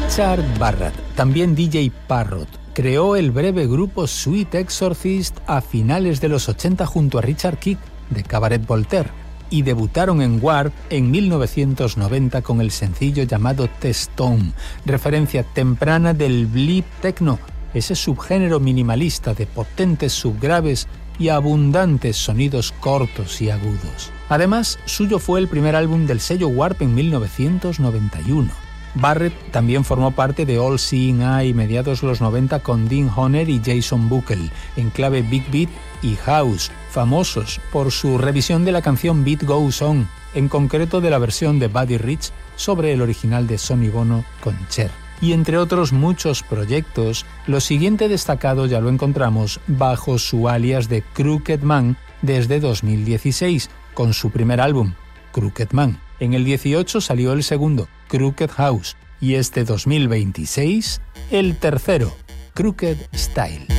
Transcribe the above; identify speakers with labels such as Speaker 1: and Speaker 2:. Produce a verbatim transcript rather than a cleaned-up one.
Speaker 1: Richard Barrett, también D J Parrot, creó el breve grupo Sweet Exorcist a finales de los ochenta junto a Richard Kick de Cabaret Voltaire y debutaron en Warp en mil novecientos noventa con el sencillo llamado The Stone, referencia temprana del bleep techno, ese subgénero minimalista de potentes subgraves y abundantes sonidos cortos y agudos. Además, suyo fue el primer álbum del sello Warp en mil novecientos noventa y uno. Barrett también formó parte de All Seeing Eye mediados los noventa con Dean Honer y Jason Buckel, en clave Big Beat y House, famosos por su revisión de la canción Beat Goes On, en concreto de la versión de Buddy Rich sobre el original de Sonny Bono con Cher. Y entre otros muchos proyectos, lo siguiente destacado ya lo encontramos bajo su alias de Crooked Man desde dos mil dieciséis, con su primer álbum, Crooked Man. En el dieciocho salió el segundo, Crooked House, y este dos mil veintiséis, el tercero, Crooked Style.